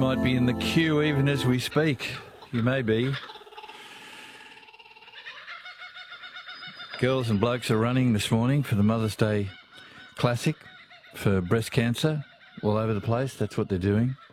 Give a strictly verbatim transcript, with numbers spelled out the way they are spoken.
might be in the queue even as we speak. You may be. Girls and blokes are running this morning for the Mother's Day Classic for breast cancer all over the place. That's what they're doing.